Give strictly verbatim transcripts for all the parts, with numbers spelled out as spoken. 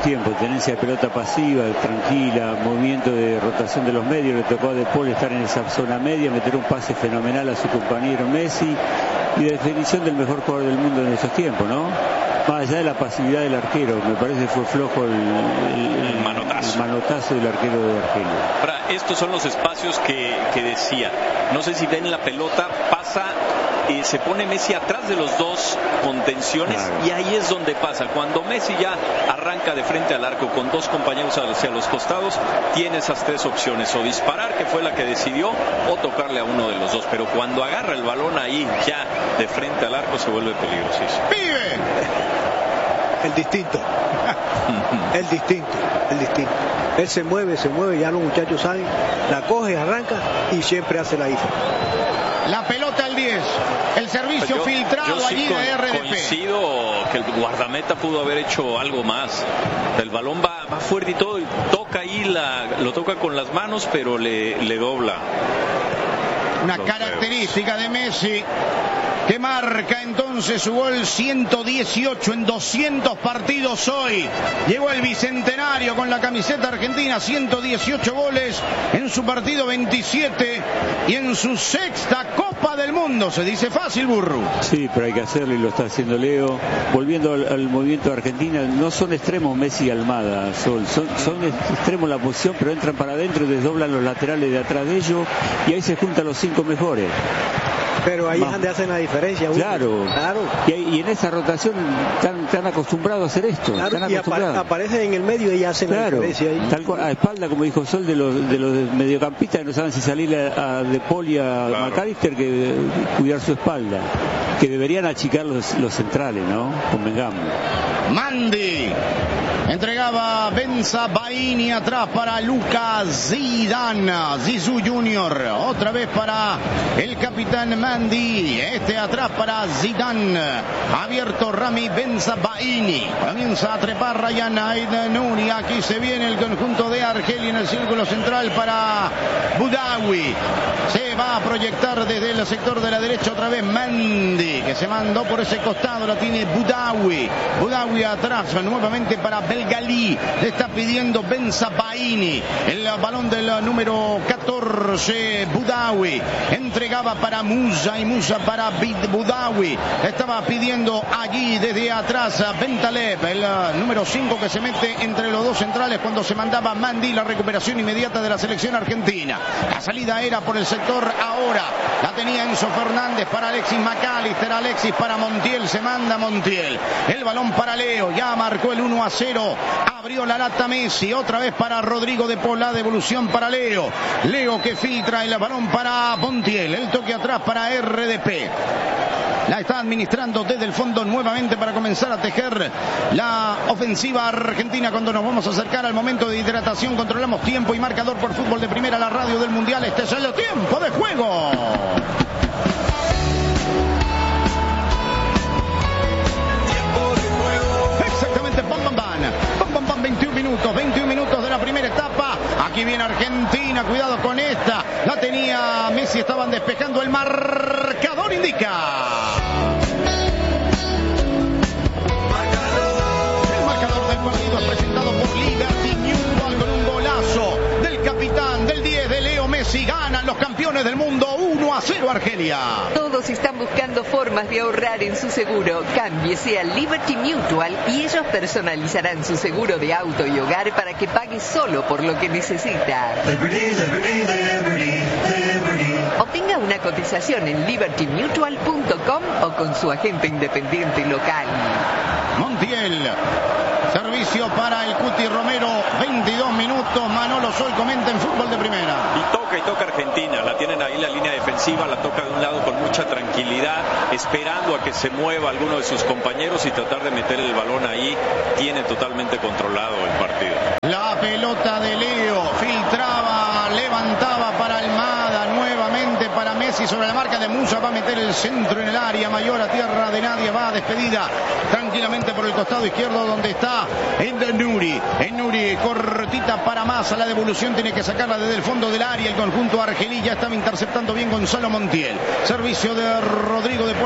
tiempo, tenencia de pelota pasiva, tranquila, movimiento de rotación de los medios. Le tocó a De Paul estar en esa zona media, meter un pase fenomenal a su compañero Messi, y definición del mejor jugador del mundo en esos tiempos, ¿no? Más allá de la pasividad del arquero, me parece que fue flojo el, el, el, manotazo. el manotazo del arquero de Argelia. Ahora, estos son los espacios que, que decía. No sé si ven la pelota, pasa, eh, se pone Messi atrás de los dos contenciones, claro. Y ahí es donde pasa. Cuando Messi ya arranca de frente al arco con dos compañeros hacia los costados, tiene esas tres opciones: o disparar, que fue la que decidió, o tocarle a uno de los dos. Pero cuando agarra el balón ahí ya de frente al arco, se vuelve peligrosísimo. ¡Vive! El distinto. El distinto. El distinto. Él se mueve, se mueve, ya los muchachos saben, la coge, arranca y siempre hace la hija. La pelota al diez. El servicio yo, filtrado yo allí sí de R D P. Coincido que el guardameta pudo haber hecho algo más. El balón va, va fuerte y todo, y toca ahí, la, lo toca con las manos, pero le, le dobla. Una característica de Messi, que marca entonces su gol ciento dieciocho en doscientos partidos hoy. Llegó el bicentenario con la camiseta argentina, ciento dieciocho goles en su partido veintisiete y en su sexta Copa del Mundo. Se dice fácil, Burru. Sí, pero hay que hacerlo y lo está haciendo Leo. Volviendo al, al movimiento de Argentina, no son extremos Messi y Almada, Sol. Son, son extremos la posición, pero entran para adentro y desdoblan los laterales de atrás de ellos, y ahí se juntan los cinco mejores. Pero ahí es donde hacen la diferencia. Claro, claro. Y, y en esa rotación están, están acostumbrados a hacer esto. Claro, están y apa aparecen en el medio y hacen claro, la diferencia ahí. Tal cual, a espalda, como dijo Sol, de los, de los mediocampistas que no saben si salir a, a De Paul y a claro. McAllister, que cuidar su espalda. Que deberían achicar los, los centrales, ¿no? Convengamos. Mandi entregaba Benzabaini atrás para Lucas Zidane, Zizou junior Otra vez para el capitán Mandi. Este atrás para Zidane. Abierto Rami Benzabaini. Comienza a trepar Ryan Aït-Nouri. Aquí se viene el conjunto de Argelia en el círculo central para Boudaoui. Se va a proyectar desde el sector de la derecha otra vez Mandi, que se mandó por ese costado. La tiene Boudaoui. Boudaoui atrás nuevamente para Belgali. Le está pidiendo Benzabaini. El balón del número catorce, Boudaoui. Entregaba para Musa y Musa para Boudaoui. Estaba pidiendo allí desde atrás a Bentaleb, el número cinco, que se mete entre los dos centrales cuando se mandaba Mandi. La recuperación inmediata de la selección argentina. La salida era por el sector ahora. La tenía Enzo Fernández para Alexis McAllister. Alexis para Montiel. Se manda Montiel. El balón para Leo. Ya marcó el uno a cero. Abrió la lata Messi. Otra vez para Rodrigo de Paul. La devolución para Leo. Leo que filtra el balón para Montiel. El toque atrás para R D P. La está administrando desde el fondo nuevamente para comenzar a tejer la ofensiva argentina. Cuando nos vamos a acercar al momento de hidratación, controlamos tiempo y marcador por Fútbol de Primera, la radio del Mundial. Este es el tiempo de juego. Exactamente, bam, bam, bam. Bam, bam, bam, veintiún minutos, veintiún minutos de la primera etapa. Aquí viene Argentina, cuidado con esta. La tenía Messi, estaban despejando. El marcador indica. El marcador del partido es presentado por Liberty Mutual con un golazo del capitán del diez de Leo Messi. Ganan los campeones del mundo uno a cero Argelia. Todos están buscando formas de ahorrar en su seguro. Cámbiese a Liberty Mutual y ellos personalizarán su seguro de auto y hogar para que pague solo por lo que necesita. Liberty, Liberty, Liberty, Liberty. Obtenga una cotización en liberty mutual punto com o con su agente independiente local. Montiel. Servicio para el Cuti Romero. veintidós minutos. Manolo Sol comenta en Fútbol de Primera. Y toca y toca Argentina. La tienen ahí la línea defensiva. La toca de un lado con mucha tranquilidad, esperando a que se mueva alguno de sus compañeros y tratar de meter el balón ahí. Tiene totalmente controlado el partido. La pelota de Leo. Filtraba, levantaba para Almada. Nuevamente para Messi sobre la marca de Musa. Va a meter el centro en el área mayor, a tierra de nadie. Va despedida tranquilamente por el costado izquierdo donde está Aït-Nouri. Aït-Nouri cortita para Massa. La devolución tiene que sacarla desde el fondo del área. El conjunto argelí ya estaba interceptando bien Gonzalo Montiel. Servicio de Rodrigo de Paul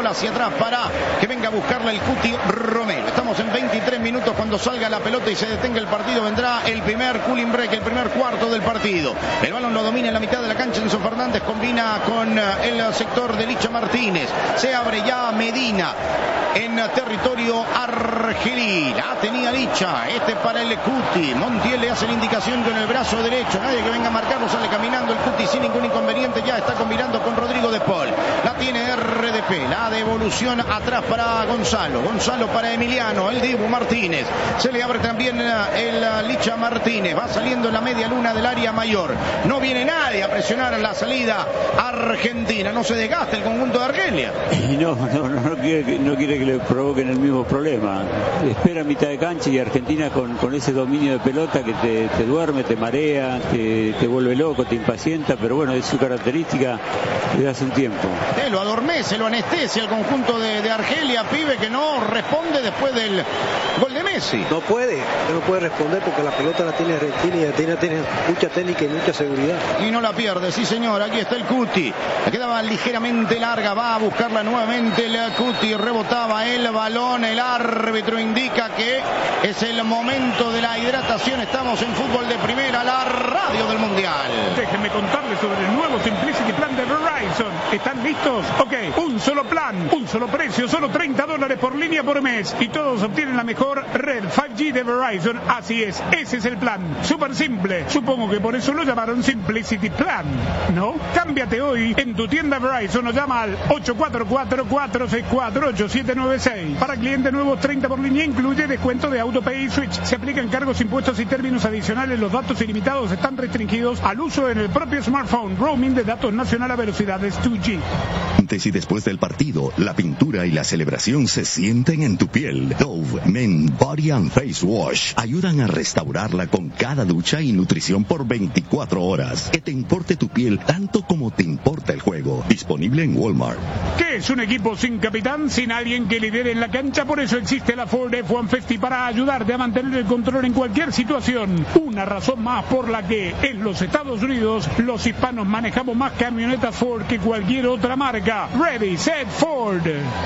bola hacia atrás para que venga a buscarla el Cuti Romero. Estamos en veintitrés minutos. Cuando salga la pelota y se detenga el partido, vendrá el primer cooling break, el primer cuarto del partido. El balón lo domina en la mitad de la cancha Enzo Fernández, combina con el sector de Licha Martínez. Se abre ya Medina en territorio argelí. La tenía Licha, este para el Cuti. Montiel le hace la indicación con el brazo derecho. Nadie que venga a marcarlo, sale caminando el Cuti sin ningún inconveniente. Ya está combinando con Rodrigo de Paul. La tiene R D P, la devolución atrás para Gonzalo. Gonzalo para Emiliano, el Dibu Martínez. Se le abre también el Licha Martínez. Va saliendo en la media luna del área mayor. No viene nadie a presionar la salida argentina. No se desgasta el conjunto de Argelia. Y no, no, no, no, quiere, no quiere que le provoquen el mismo problema. Espera mitad de cancha y Argentina con, con ese dominio de pelota que te, te duerme, te marea, te, te vuelve loco, te impacienta, pero bueno, es su característica desde hace un tiempo. Eh, lo adormece, lo anestesia el conjunto de, de Argelia, pibe que no responde después del gol de Messi. No puede, no puede responder porque la pelota la tiene Argentina y Argentina tiene mucha técnica y mucha seguridad. Y no la pierde, sí señor, aquí está el Cuti. Le quedaba ligeramente larga, va a buscarla nuevamente el Cuti, rebotaba el balón, el árbitro indica que es el momento de la hidratación. Estamos en fútbol de primera, la radio del Mundial. Déjenme contarles sobre el nuevo Simplicity Plan de Verizon. ¿Están listos? Ok, un solo plan, un solo precio, solo treinta dólares por línea por mes. Y todos obtienen la mejor red cinco G de Verizon. Así es, ese es el plan. Súper simple. Supongo que por eso lo llamaron Simplicity Plan, ¿no? Cámbiate hoy en tu tienda Verizon o llama al ocho cuatro cuatro, cuatro seis cuatro, ocho siete nueve seis. Para clientes nuevos, treinta por línea, incluye descuento de AutoPay y Switch. Se aplican cargos, impuestos y términos adicionales. Los datos ilimitados están restringidos al uso en el propio smartphone. Roaming de datos nacional a velocidades dos G. Antes y después del partido, la pintura y la celebración se sienten en tu piel. Dove Men Body and Face Wash ayudan a restaurarla con cada ducha y nutrición por veinticuatro horas. Que te importe tu piel tanto como te importa el juego. Disponible en Walmart. ¿Qué es un equipo sin capitán, sin alguien que lidere en la cancha? Por eso existe la Ford F ciento cincuenta para ayudarte a mantener el control en cualquier situación. Una razón más por la que en los Estados Unidos los hispanos manejamos más camionetas Ford que cualquier otra marca. Ready, set, Ford.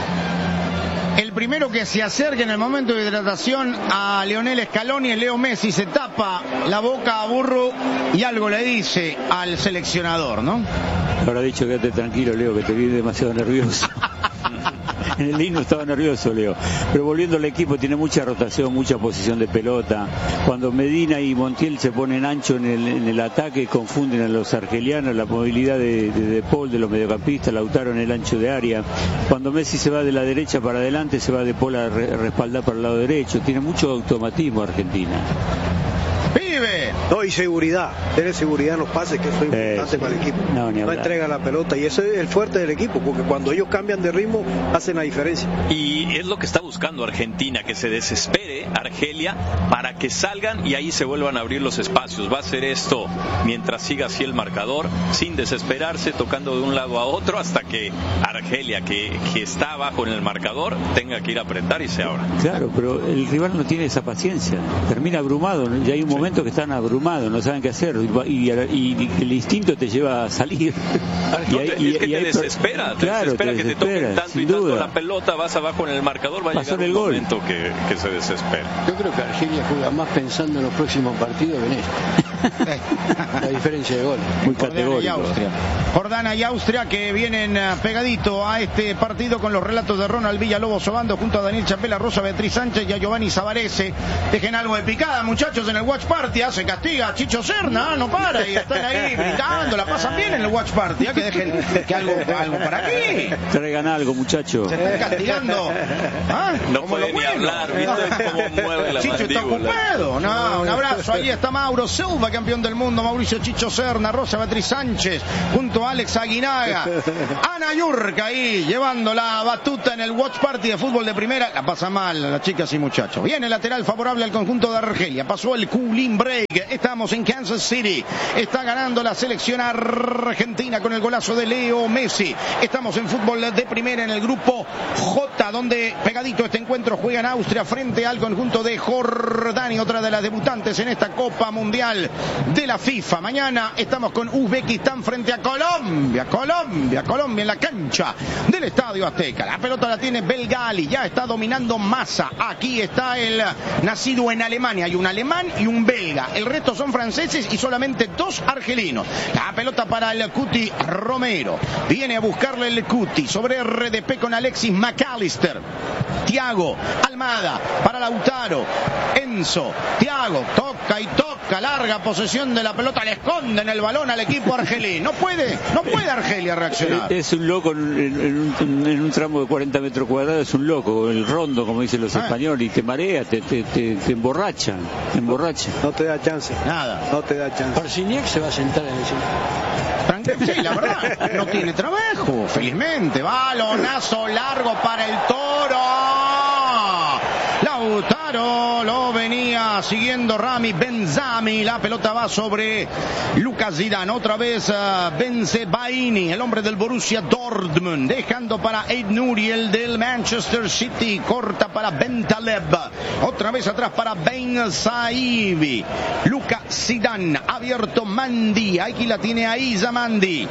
El primero que se acerca en el momento de hidratación a Lionel Scaloni es Leo Messi. Se tapa la boca a Burro y algo le dice al seleccionador, ¿no? Habrá dicho, quédate tranquilo, Leo, que te vi demasiado nervioso. En el himno estaba nervioso, Leo. Pero volviendo al equipo, tiene mucha rotación, mucha posición de pelota. Cuando Medina y Montiel se ponen ancho en el, en el ataque, confunden a los argelianos, la movilidad de, de, de Paul, de los mediocampistas, Lautaro en el ancho de área. Cuando Messi se va de la derecha para adelante, se va de Paul a re, respaldar para el lado derecho. Tiene mucho automatismo Argentina. ¡Pibe! No, y seguridad, tiene seguridad en los pases, que eso es importante eh, para el equipo. No, no entrega la pelota, y eso es el fuerte del equipo, porque cuando ellos cambian de ritmo, hacen la diferencia. Y es lo que está buscando Argentina, que se desespere Argelia para que salgan y ahí se vuelvan a abrir los espacios. Va a hacer esto mientras siga así el marcador, sin desesperarse, tocando de un lado a otro, hasta que Argelia, que, que está abajo en el marcador, tenga que ir a apretar y se abra. Claro, pero el rival no tiene esa paciencia, termina abrumado, ¿no? Ya hay un momento que están abrumados, no saben qué hacer, y, y, y el instinto te lleva a salir. No, y, y, es que y te hay, desespera, te claro, desespera te que desespera, te toquen tanto y tanto la pelota, vas abajo en el marcador, va a llegar un el momento que, que se desespera. Yo creo que Argelia juega más pensando en los próximos partidos que en esto. La diferencia de goles. Muy Jordania y Austria. Jordania y Austria que vienen pegadito a este partido con los relatos de Ronald Villalobos Obando junto a Daniel Chapela, Rosa Beatriz Sánchez y a Giovanni Zavarese. Dejen algo de picada, muchachos, en el Watch Party. Se castiga a Chicho Serna, no para, y están ahí gritando, la pasan bien en el Watch Party. Que dejen que algo, algo para aquí. Traigan algo, muchachos. Se están castigando. ¿Ah? No puede ni bueno. hablar, ¿viste cómo mueve la Chicho mandíbula? Está ocupado. No, un abrazo. Ahí está Mauro Silva, campeón del mundo. Mauricio Chicho Serna, Rosa Beatriz Sánchez, junto a Alex Aguinaga. Ana Yurka ahí, llevando la batuta en el Watch Party de fútbol de primera. La pasa mal, las chicas y muchachos. Viene lateral favorable al conjunto de Argelia. Pasó el cooling break. Estamos en Kansas City. Está ganando la selección argentina con el golazo de Leo Messi. Estamos en fútbol de primera en el grupo J, donde pegadito este encuentro juega en Austria frente al conjunto de Jordania, otra de las debutantes en esta Copa Mundial de la FIFA. Mañana estamos con Uzbekistán frente a Colombia, Colombia, Colombia en la cancha del Estadio Azteca. La pelota la tiene Belgali, ya está dominando Massa. Aquí está el nacido en Alemania, hay un alemán y un belga. El resto son franceses y solamente dos argelinos. La pelota para el Cuti Romero. Viene a buscarle el Cuti sobre R D P con Alexis McAllister. Thiago Almada para Lautaro. Enzo, Thiago, toca y toca, larga posesión de la pelota, le esconden el balón al equipo argelino. No puede, no puede Argelia reaccionar. Es un loco en, en, un, en un tramo de cuarenta metros cuadrados, es un loco, el rondo, como dicen los ah. españoles, y te marea, te, te, te, te emborracha, te emborracha. No te da chance. Nada. No te da chance. Parciniak se va a sentar en el Sí, la verdad, no tiene trabajo, felizmente. Balonazo largo para el Toro. Lautaro lo venía siguiendo Rami Benzami. La pelota va sobre Lucas Zidane. Otra vez uh, Bensebaini, el hombre del Borussia Dortmund, dejando para Eid Nuriel del Manchester City. Corta para Bentaleb. Otra vez atrás para Ben Saibi. Lucas Zidane, abierto Mandi. Aquí la tiene ahí Zamandi,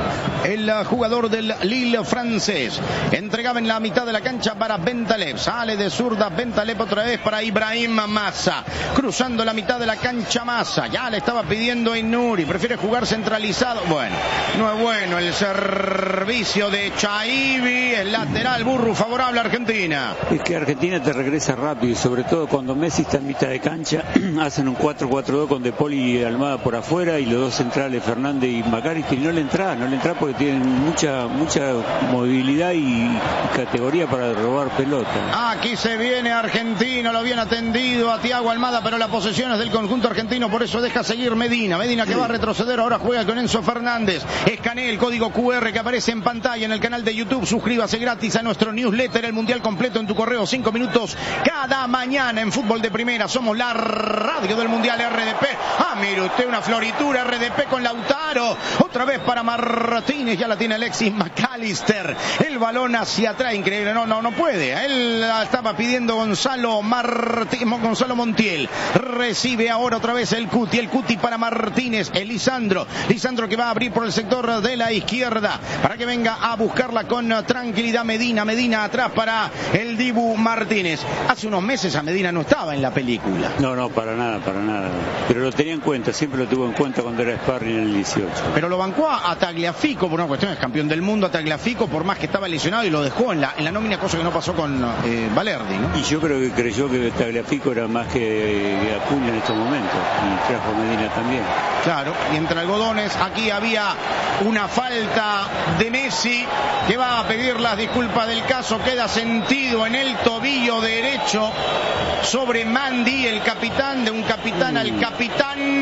el jugador del Lille francés. Entregaba en la mitad de la cancha para Bentaleb. Sale de zurda Bentaleb otra vez para Ibrahim Massa. Cruzando la mitad de la cancha Massa. Ya le estaba pidiendo a Inuri. Prefiere jugar centralizado. Bueno, no es bueno el servicio de Chaibi. El lateral burro favorable a Argentina. Es que Argentina te regresa rápido. Y sobre todo cuando Messi está en mitad de cancha. Hacen un cuatro cuatro dos con De Paul y Almada por afuera. Y los dos centrales Fernández y McAllister. Y no le entra, no le entra porque tienen mucha, mucha movilidad y categoría para robar pelota. Aquí se viene Argentino, lo bien atendido a Thiago Almada, pero la posesión es del conjunto argentino, por eso deja seguir Medina. Medina que va a retroceder, ahora juega con Enzo Fernández. Escanee el código Q R que aparece en pantalla en el canal de YouTube. Suscríbase gratis a nuestro newsletter, el Mundial completo en tu correo. Cinco minutos cada mañana en Fútbol de Primera. Somos la radio del Mundial R D P. Ah, mire usted, una floritura R D P con Lautaro. Otra vez para Martínez, ya la tiene Alexis McAllister. El balón hacia atrás, increíble, no, no, no puede. Él la estaba pidiendo Gonzalo Martínez, Gonzalo Montiel. Recibe ahora otra vez el Cuti, el Cuti para Martínez, el Lisandro. Lisandro que va a abrir por el sector de la izquierda para que venga a buscarla con tranquilidad Medina. Medina atrás para el Dibu Martínez. Hace unos meses a Medina no estaba en la película. No, no, para nada, para nada. Pero lo tenía en cuenta, siempre lo tuvo en cuenta cuando era sparring en el dieciocho. Pero lo bancó a Tagliafico por una cuestión, es campeón del mundo a Tagliafico, por más que estaba lesionado, y lo dejó en la, en la nómina, cosa que no pasó con eh, Valerdi, ¿no? Y yo creo que creyó que Tagliafico era más que, que Acuña en estos momentos, y trajo a Medina también. Claro, y entre algodones, aquí había una falta de Messi, que va a pedir las disculpas del caso. Queda sentido en el tobillo derecho sobre Mandi, el capitán, de un capitán mm. al capitán.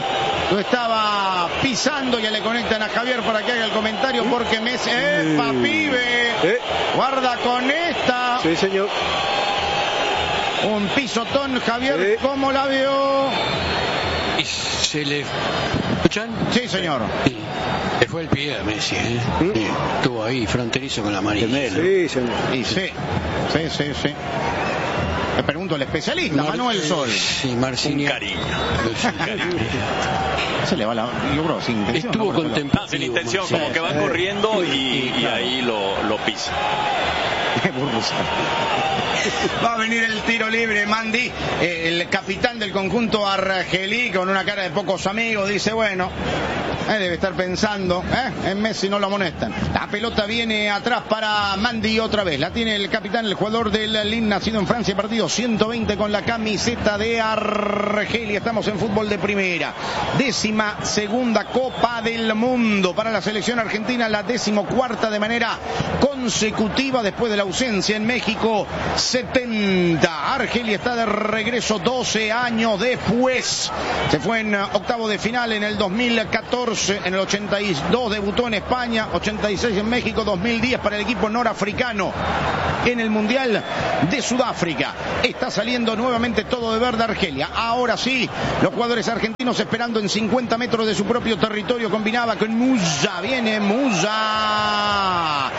Lo estaba pisando, ya le conectan a Javier para que haga el comentario, porque Messi... ¡Epa, mm. pibe! ¿Eh? Guarda con esta. Sí, señor. Un pisotón, Javier, sí. ¿Cómo la vio? Y se le... ¿Escuchan? Sí, señor. Sí. Le fue el pie a Messi, ¿eh? ¿Mm? Sí. Estuvo ahí fronterizo con la amarilla. Sí, señor. Sí, sí, sí, sí, sí. Le pregunto al especialista, Mar Manuel Sol. Sí, Marciniak. Un cariño. Un cariño. Se le va la... Yo creo sin intención. Estuvo no, contemplativo. No, sin intención, como sí. que va corriendo y, y ahí lo, lo pisa. Va a venir el tiro libre, Mandi, el capitán del conjunto argelí, con una cara de pocos amigos, dice, bueno, eh, debe estar pensando, ¿eh? En Messi no lo amonestan. La pelota viene atrás para Mandi otra vez, la tiene el capitán, el jugador del Lille, nacido en Francia, partido ciento veinte con la camiseta de Argelia. Estamos en Fútbol de Primera, décima segunda Copa del Mundo para la selección argentina, la decimocuarta de manera consecutiva después de la ausencia en México setenta. Argelia está de regreso doce años después. Se fue en octavo de final en el dos mil catorce, en el ochenta y dos debutó en España, ochenta y seis en México, dos mil diez para el equipo norafricano en el Mundial de Sudáfrica. Está saliendo nuevamente todo de verde Argelia. Ahora sí, los jugadores argentinos esperando en cincuenta metros de su propio territorio. Combinaba con Musa, viene Musa. No más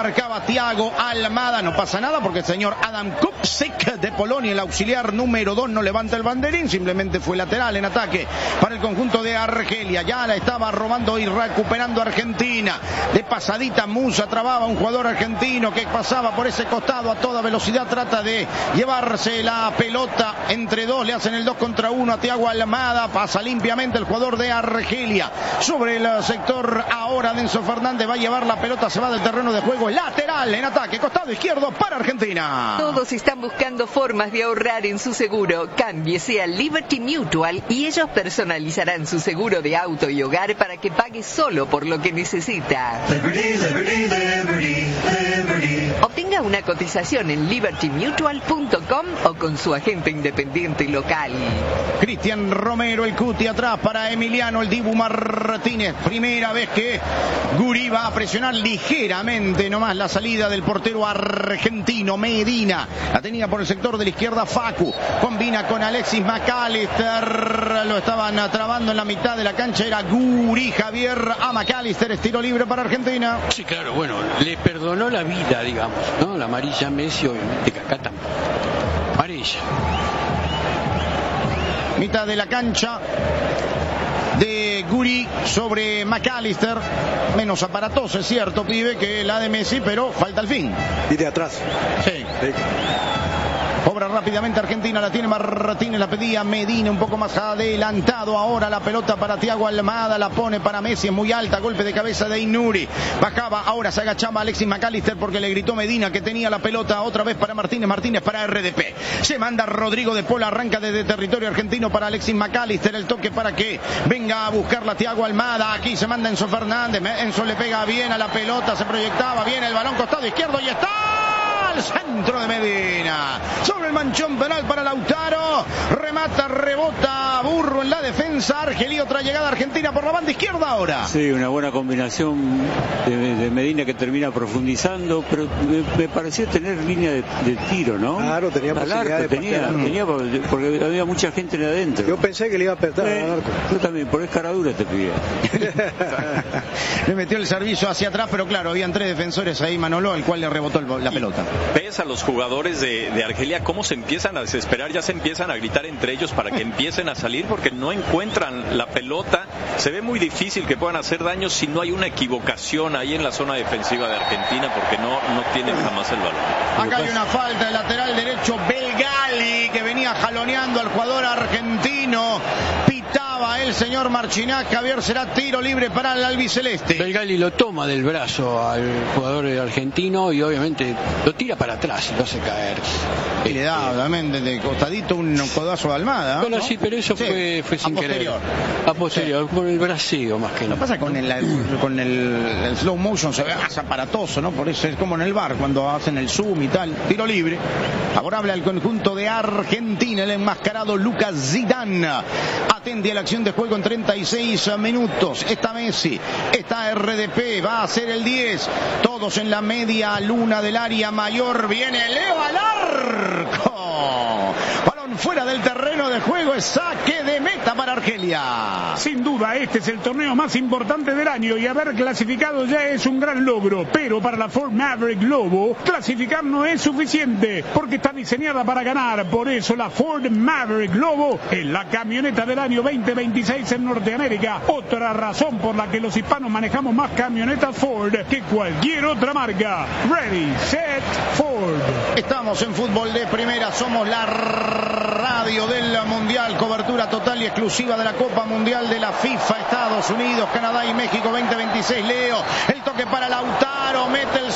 marcaba Thiago Almada. No pasa nada porque el señor Adam Kupczyk de Polonia, el auxiliar número dos, no levanta el banderín, simplemente fue lateral en ataque para el conjunto de Argelia. Ya la estaba robando y recuperando Argentina. De pasadita Musa trababa un jugador argentino que pasaba por ese costado a toda velocidad, trata de llevarse la pelota entre dos, le hacen el dos contra uno a Thiago Almada, pasa limpiamente el jugador de Argelia sobre el sector ahora de Enzo Fernández, va a llevar la pelota, se va del terreno de juego, lateral en ataque, costado izquierdo para Argentina. Todos están buscando formas de ahorrar en su seguro. Cámbiese a Liberty Mutual y ellos personalizarán su seguro de auto y hogar para que pague solo por lo que necesita. Liberty, liberty, liberty, liberty. Obtenga una cotización en liberty mutual punto com o con su agente independiente local. Cristian Romero, el cuti atrás para Emiliano, el Dibu Martínez. Primera vez que Guri va a presionar ligeramente nomás la salida del portero argentino Medina. La tenía por el sector de la izquierda Facu. Combina con Alexis McAllister. Lo estaban trabando en la mitad de la cancha. Era Guri Javier a McAllister. Estilo libre para Argentina. Sí, claro, bueno, le perdonó la vida, digamos, ¿no? La amarilla Messi, obviamente que acá tampoco. Amarilla. Mitad de la cancha de Guri sobre McAllister. Menos aparatoso, es cierto, pibe, que la de Messi, pero falta el fin. Y de atrás. Sí. sí. Cobra rápidamente Argentina, la tiene Martínez, la pedía Medina un poco más adelantado. Ahora la pelota para Thiago Almada, la pone para Messi, es muy alta, golpe de cabeza de Inuri. Bajaba, ahora se agachaba Alexis McAllister porque le gritó Medina que tenía la pelota otra vez para Martínez, Martínez para R D P. Se manda Rodrigo de Paul, arranca desde territorio argentino para Alexis McAllister, el toque para que venga a buscarla Thiago Almada. Aquí se manda Enzo Fernández, Enzo le pega bien a la pelota, se proyectaba bien el balón costado izquierdo y está al centro de Medina, sobre el manchón penal para Lautaro, remata, rebota Burro en la defensa. Argelí, otra llegada argentina por la banda izquierda ahora. Sí, una buena combinación de, de Medina que termina profundizando, pero me, me pareció tener línea de, de tiro, ¿no? Claro, tenía posibilidad de tenía, tenía, porque había mucha gente en adentro. Yo pensé que le iba a apretar eh, al arco. Yo también, por escaradura te pide. Le metió el servicio hacia atrás, pero claro, habían tres defensores ahí, Manolo, al cual le rebotó el, la pelota. Ves a los jugadores de, de Argelia cómo se empiezan a desesperar, ya se empiezan a gritar entre ellos para que empiecen a salir porque no encuentran la pelota. Se ve muy difícil que puedan hacer daño si no hay una equivocación ahí en la zona defensiva de Argentina, porque no, no tienen jamás el balón. Acá hay una falta de lateral derecho, Belgali, que venía jaloneando al jugador argentino. Pitaba el señor Marchinac. Javier, será tiro libre para el albiceleste. Belgali lo toma del brazo al jugador argentino y obviamente lo tira para atrás y lo hace caer. Y le da, obviamente, de costadito un codazo de Almada. Bueno, ¿no? sí, pero eso sí, fue, fue sin a posterior. querer. A posterior, sí. Por el braceo más que nada. Lo que pasa con el, con el, el slow motion se ve más aparatoso, ¿no? Por eso es como en el bar, cuando hacen el zoom y tal. Tiro libre. Favorable al conjunto de Argentina, el enmascarado Lucas Zidane. Atende a la acción de juego en treinta y seis minutos. Está Messi, está R D P, va a ser el diez. Todos en la media luna del área mayor. Viene Leo al arco. Balón fuera del terreno de juego, es saque de meta para Argelia. Sin duda, este es el torneo más importante del año y haber clasificado ya es un gran logro. Pero para la Ford Maverick Lobo, clasificar no es suficiente porque está diseñada para ganar. Por eso la Ford Maverick Lobo es la camioneta del año veinte veintiséis en Norteamérica. Otra razón por la que los hispanos manejamos más camionetas Ford que cualquier otra marca. Ready, set, Ford. Estamos en Fútbol de Primera, somos la radio del Mundial, cobertura total y exclusiva de la Copa Mundial de la FIFA, Estados Unidos, Canadá y México veinte veintiséis. Leo, el toque para Lautaro, mete el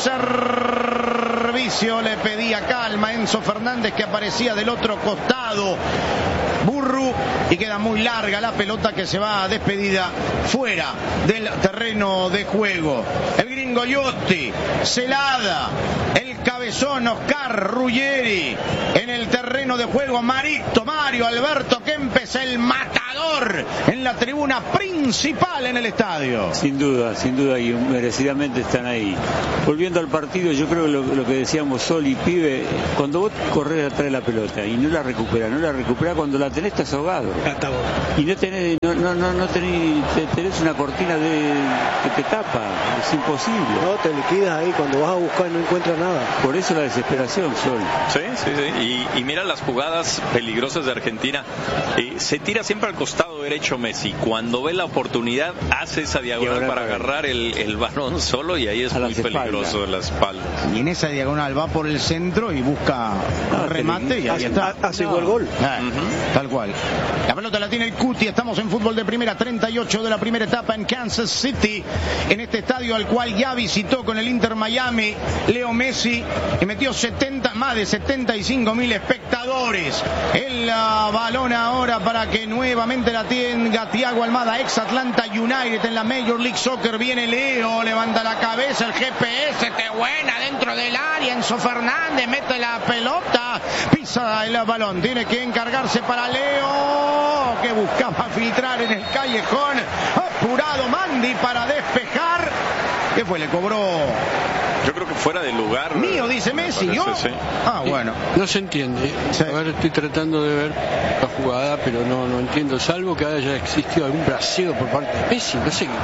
servicio, le pedía calma Enzo Fernández que aparecía del otro costado. Burru, y queda muy larga la pelota que se va despedida fuera del terreno de juego. El gringo Yotti, Celada, el cabezón Oscar Ruggeri en el terreno de juego. Marito, Mario Alberto Kempes, el matador en la tribuna principal en el estadio. Sin duda, sin duda, y merecidamente están ahí. Volviendo al partido, yo creo que lo, lo que decíamos Sol y Pibe, cuando vos corres atrás de la pelota y no la recuperás, no la recuperás, cuando la tenés estás ahogado. Y no tenés, no, no, no, no tenés, tenés una cortina de, que te tapa, es imposible. No, te liquidas ahí cuando vas a buscar y no encuentras nada. Por eso la desesperación, Sol. Sí, sí, sí. Y, y mira las jugadas peligrosas de Argentina. Eh, se tira siempre al costado derecho Messi. Cuando ve la oportunidad, hace esa diagonal para agarrar el, el balón solo y ahí es muy peligroso de la espalda. Y en esa diagonal va por el centro y busca no, un remate y ahí hace, está. Hace no. el gol. Ah, uh-huh. Tal cual. La pelota la tiene el Cuti. Estamos en fútbol de primera, treinta y ocho de la primera etapa en Kansas City. En este estadio al cual ya visitó con el Inter Miami Leo Messi, que metió setenta, más de setenta y cinco mil espectadores. El uh, balón ahora para que nuevamente la tenga Thiago Almada, ex Atlanta United en la Major League Soccer. Viene Leo, levanta la cabeza, el G P S, te buena dentro del área. Enzo Fernández mete la pelota, pisa el balón, tiene que encargarse para Leo, que buscaba filtrar en el callejón. Apurado Mandi para despejar. ¿Qué fue? Le cobró. Yo creo que fuera de lugar. Mío, dice Messi, ¿yo? Sí. Ah, bueno. No se entiende. Sí. A ver, estoy tratando de ver la jugada, pero no, no entiendo, salvo que haya existido algún braseo por parte de Messi, no sé. ¿Eh?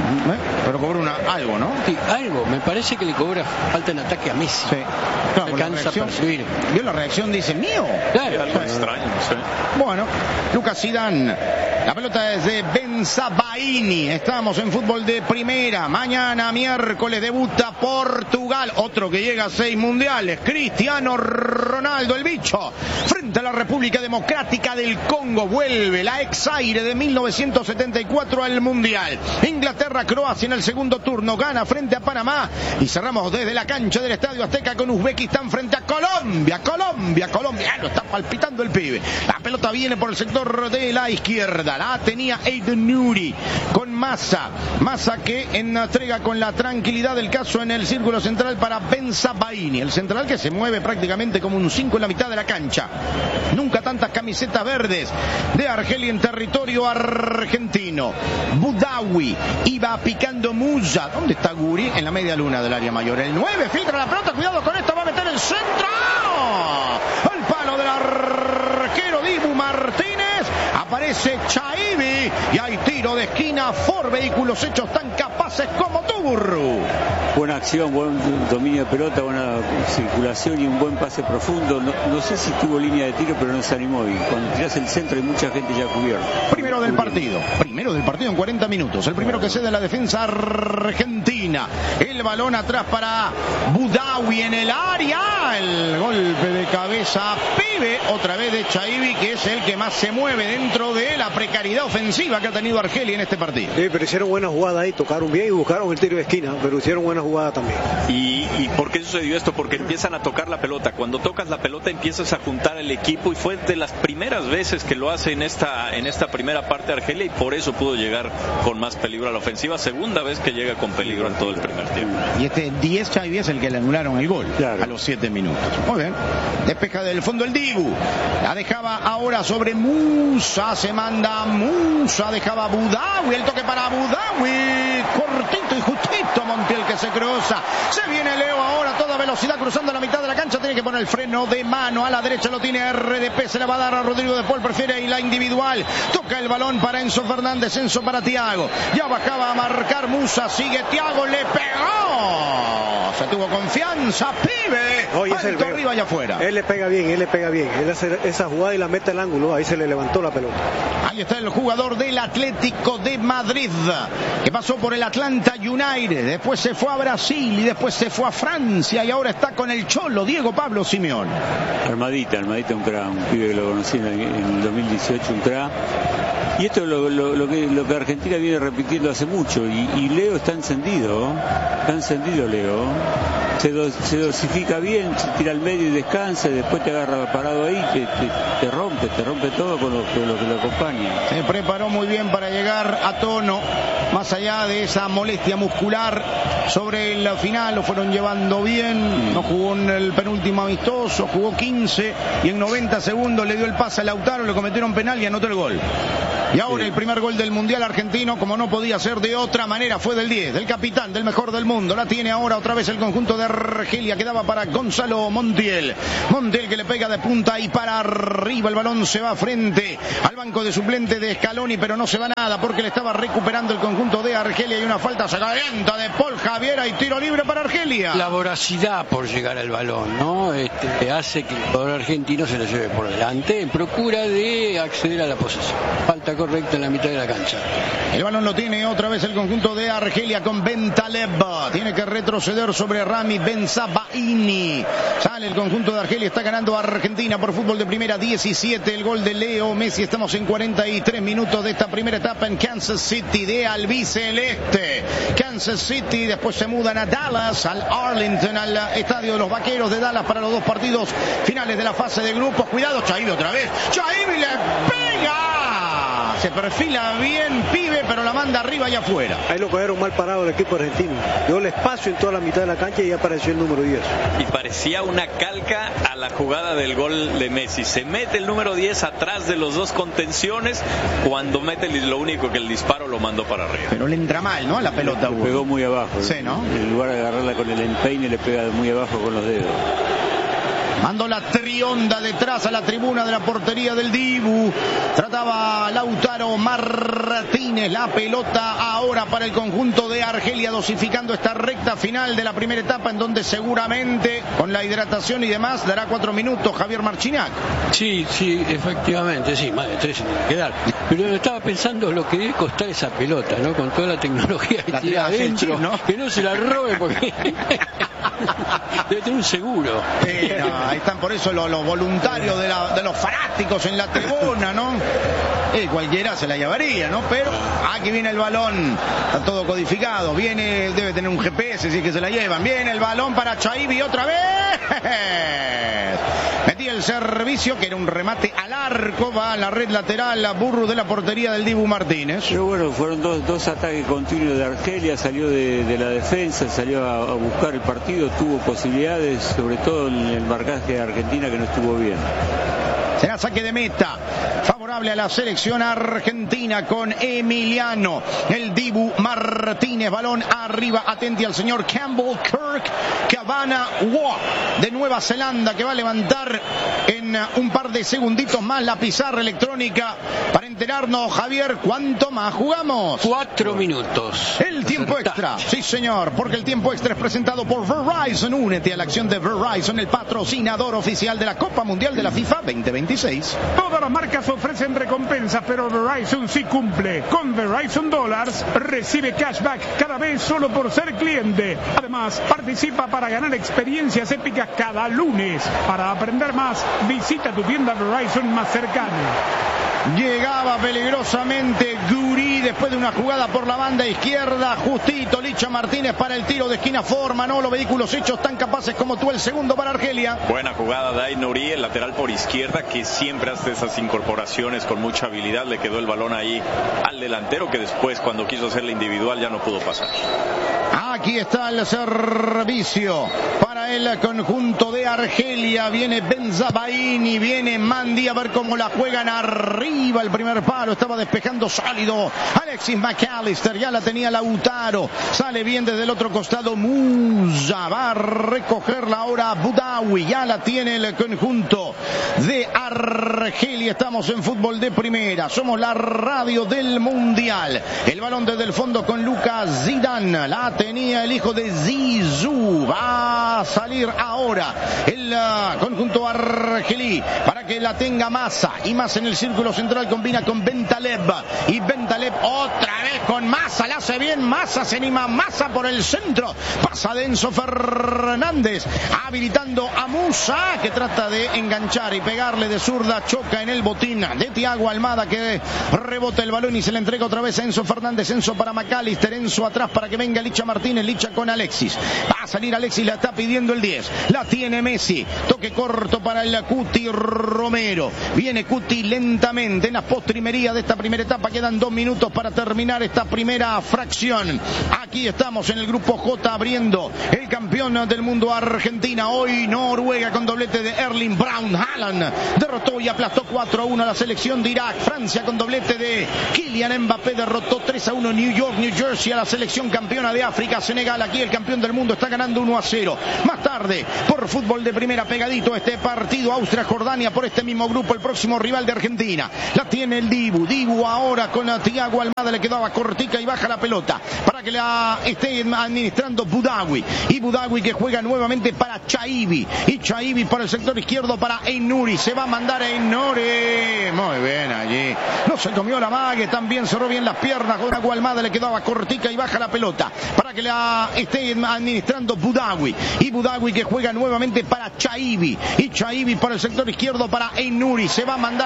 Pero cobra una, algo, ¿no? Sí, algo. Me parece que le cobra falta en ataque a Messi. Sí. No, no alcanza a percibir. Vio la reacción, dice, ¿mío? Claro. Algo extraño, sí. Bueno, Lucas Zidane. La pelota es de Benzabaini. Estamos en fútbol de primera. Mañana, miércoles, debuta Portugal. Otro que llega a seis mundiales. Cristiano Ronaldo, el bicho. Frente a la República Democrática del Congo. Vuelve la ex-aire de mil novecientos setenta y cuatro al mundial. Inglaterra, Croacia en el segundo turno. Gana frente a Panamá. Y cerramos desde la cancha del Estadio Azteca con Uzbekistán frente a Colombia. Colombia, Colombia. Lo está palpitando el pibe. La pelota viene por el sector de la izquierda. La tenía Aiden Nuri con Massa. Massa que entrega con la tranquilidad del caso en el círculo central para Benzabaini. El central que se mueve prácticamente como un cinco en la mitad de la cancha. Nunca tantas camisetas verdes de Argelia en territorio argentino. Boudaoui iba picando Musa. ¿Dónde está Guri? En la media luna del área mayor. El nueve filtra la pelota. Cuidado con esto. Va a meter el centro. El palo del arquero Dibu Martínez. Aparece Chaibi y hay tiro de esquina. Ford, vehículos hechos tan capaces como tú, Burru. Buena acción, buen dominio de pelota, buena circulación y un buen pase profundo. No, no sé si tuvo línea de tiro, pero no se animó. Y cuando tiras el centro hay mucha gente ya cubierta. Primero del partido. Primero del partido en cuarenta minutos. El primero que cede la defensa argentina. El balón atrás para Boudaoui en el área. El golpe de cabeza. Pibe, otra vez de Chaibi, que es el que más se mueve dentro de la precariedad ofensiva que ha tenido Argelia en este partido. Sí, pero hicieron buena jugada ahí, tocaron bien y buscaron el tiro de esquina, pero hicieron buena jugada también. ¿Y, y por qué sucedió esto? Porque empiezan a tocar la pelota. Cuando tocas la pelota empiezas a juntar el equipo y fue de las primeras veces que lo hace en esta, en esta primera parte de Argelia y por eso pudo llegar con más peligro a la ofensiva. Segunda vez que llega con peligro en todo el primer tiempo. Y este diez Chaibi es el que le anularon el gol, claro, a los siete minutos. Muy bien. Despeja del fondo el Dibu. La dejaba ahora sobre Musa. Se manda Musa. Dejaba Boudaoui. El toque para Boudaoui. Cortito y justito. Montiel que se cruza. Se viene Leo ahora a toda velocidad cruzando la mitad de la cancha. Tiene que poner el freno de mano. A la derecha lo tiene R D P. Se le va a dar a Rodrigo de Paul. Prefiere y la individual. Toca el balón para Enzo Fernández. Enzo para Thiago. Ya bajaba a marcar Musa. Sigue Thiago. Le pegó. Se tuvo confianza. Pibe. Oye, alto arriba y afuera. Él le pega bien. Él le pega bien. Él hace esa jugada y la mete al ángulo. Ahí se le levantó la pelota. Ahí está el jugador del Atlético de Madrid, que pasó por el Atlanta United, después se fue a Brasil y después se fue a Francia y ahora está con el Cholo, Diego Pablo Simeón. Armadita, Armadita, un crack, un pibe que lo conocí en el dos mil dieciocho, un crack. Y esto es lo, lo, lo, que, lo que Argentina viene repitiendo hace mucho. Y, y Leo está encendido, está encendido Leo. Se, do, se dosifica bien, se tira al medio y descansa, y después te agarra parado ahí, te, te, te rompe, te rompe todo con lo, con lo que lo acompaña. Se preparó muy bien para llegar a tono, más allá de esa molestia muscular sobre el final, lo fueron llevando bien, no jugó en el penúltimo amistoso, jugó quince y en noventa segundos le dio el pase a Lautaro, le cometieron penal y anotó el gol. Y ahora el primer gol del Mundial argentino, como no podía ser de otra manera, fue del diez, del capitán, del mejor del mundo. La tiene ahora otra vez el conjunto de Argelia, que daba para Gonzalo Montiel. Montiel que le pega de punta y para arriba. El balón se va frente al banco de suplente de Scaloni, pero no se va nada porque le estaba recuperando el conjunto de Argelia. Y una falta sangrienta de Paul Javiera y tiro libre para Argelia. La voracidad por llegar al balón, ¿no? Este, hace que el jugador argentino se lo lleve por delante en procura de acceder a la posesión. Falta correcta en la mitad de la cancha. El balón lo tiene otra vez el conjunto de Argelia con Bentaleb. Tiene que retroceder sobre Rami Benzabaini. Sale el conjunto de Argelia, está ganando a Argentina por fútbol de primera diecisiete. El gol de Leo Messi. Estamos en cuarenta y tres minutos de esta primera etapa en Kansas City de albiceleste. Kansas City, después se mudan a Dallas, al Arlington, al estadio de los Vaqueros de Dallas para los dos partidos finales de la fase de grupos. Cuidado, Chaibi otra vez. Chaibi le pega. Se perfila bien, pibe, pero la manda arriba y afuera. Ahí lo cogieron mal parado el equipo argentino. Dio el espacio en toda la mitad de la cancha y apareció el número diez. Y parecía una calca a la jugada del gol de Messi. Se mete el número diez atrás de los dos contenciones. Cuando mete lo único que el disparo lo mandó para arriba. Pero le entra mal, ¿no? A la pelota. Le pegó muy abajo. Sí, ¿no? En lugar de agarrarla con el empeine, le pega muy abajo con los dedos. Mandó la trionda detrás a la tribuna de la portería del Dibu. Trataba Lautaro Martínez. La pelota ahora para el conjunto de Argelia, dosificando esta recta final de la primera etapa, en donde seguramente con la hidratación y demás dará cuatro minutos Javier Marchinac. Sí, sí, efectivamente, sí, más de tres se tiene que dar. Pero estaba pensando lo que debe costar esa pelota, ¿no? Con toda la tecnología que tiene adentro, ¿no? Que no se la robe porque debe tener un seguro. Sí, no, ahí están por eso los, los voluntarios de, la, de los fanáticos en la tribuna, ¿no? Eh, cualquiera se la llevaría, ¿no? Pero aquí viene el balón, está todo codificado, viene, debe tener un G P S si es que se la llevan. Viene el balón para Chaibi otra vez. Metía el servicio, que era un remate al arco, va a la red lateral, a Burru de la portería del Dibu Martínez. Pero bueno, fueron dos, dos ataques continuos de Argelia, salió de, de la defensa, salió a, a buscar el partido, tuvo posibilidades, sobre todo en el marcaje de Argentina, que no estuvo bien. Será saque de meta favorable a la selección argentina con Emiliano, el Dibu Martínez. Balón arriba, atenti al señor Campbell Kirk Cabana de Nueva Zelanda, que va a levantar en un par de segunditos más la pizarra electrónica para enterarnos, Javier, ¿cuánto más jugamos? Cuatro minutos. El tiempo extra, sí señor, porque el tiempo extra es presentado por Verizon. Únete a la acción de Verizon, el patrocinador oficial de la Copa Mundial de la FIFA veinte veintiséis. Todas las marcas ofrecen recompensas, pero Verizon sí cumple. Con Verizon Dollars recibe cashback cada vez solo por ser cliente. Además, participa para ganar experiencias épicas cada lunes. Para aprender más, visita tu tienda Verizon más cercana. Llegaba peligrosamente Guri después de una jugada por la banda izquierda. Justito Licha Martínez para el tiro de esquina. Forma, ¿no? Los vehículos hechos tan capaces como tú. El segundo para Argelia. Buena jugada de Ainouri, el lateral por izquierda, que siempre hace esas incorporaciones con mucha habilidad. Le quedó el balón ahí al delantero, que después, cuando quiso hacerla individual, ya no pudo pasar. Aquí está el servicio para el conjunto de Argelia. Viene Benzabaini, viene Mandi, a ver cómo la juegan arriba. El primer palo estaba despejando sólido Alexis McAllister, ya la tenía Lautaro. Sale bien desde el otro costado Musa, va a recogerla ahora Budawi, ya la tiene el conjunto de Argelia. Estamos en fútbol de primera, somos la radio del Mundial. El balón desde el fondo con Lucas Zidane, la tenía el hijo de Zizou. Va a salir ahora el uh, conjunto argelí para que la tenga Massa, y más en el círculo central combina con Bentaleb, y Bentaleb otra vez con Massa, la hace bien Massa, se anima Massa por el centro, pasa de Enzo Fernández habilitando a Musa, que trata de enganchar y pegarle de zurda, choca en el botín de Thiago Almada, que rebota el balón y se le entrega otra vez a Enzo Fernández. Enzo para McAllister, Enzo atrás para que venga Licha Martínez, Licha con Alexis, va a salir Alexis, la está pidiendo el diez, la tiene Messi, toque corto para el Cuti Romero. Viene Cuti lentamente en la postrimería de esta primera etapa. Quedan dos minutos para terminar esta primera fracción. Aquí estamos en el grupo J abriendo el campeón del mundo Argentina. Hoy Noruega con doblete de Erling Braun Haaland derrotó y aplastó cuatro a uno a la selección de Irak. Francia con doblete de Kylian Mbappé derrotó tres a uno New York, New Jersey a la selección campeona de África. Senegal, aquí el campeón del mundo, está ganando uno a cero. Más tarde, por fútbol de primera, pegadito este partido, Austria-Jordania por este mismo grupo, el próximo rival de Argentina. La tiene el Dibu. Dibu ahora con Thiago Almada, le quedaba cortica y baja la pelota para que la esté administrando Boudaoui. Y Boudaoui que juega nuevamente para Chaibi. Y Chaibi para el sector izquierdo para Einuri. Se va a mandar Einuri. Muy bien allí. No se comió la mague, también cerró bien las piernas. Con Thiago Almada le quedaba cortica y baja la pelota para que la esté administrando Boudaoui. Y Boudaoui que juega nuevamente para Chaibi. Y Chaibi para el sector izquierdo para Einuri. Se va a mandar